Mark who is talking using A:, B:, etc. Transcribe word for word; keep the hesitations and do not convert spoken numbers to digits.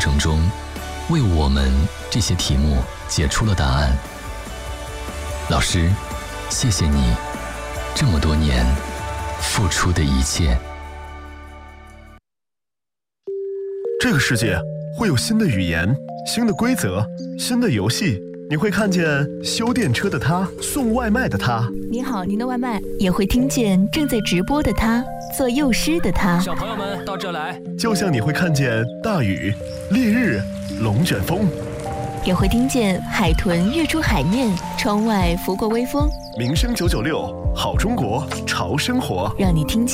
A: 程中，为我们这些题目解出了答案。老师，谢谢你这么多年付出的一切。
B: 这个世界会有新的语言、新的规则、新的游戏。你会看见修电车的他，送外卖的他。
C: 你好，您的外卖。也会听见正在直播的他，做幼师的他。
D: 小朋友们到这来。
B: 就像你会看见大雨、烈日、龙卷风。
C: 也会听见海豚跃出海面，窗外拂过微风。
B: 民生九九六，好中国，潮生活，
C: 让你听见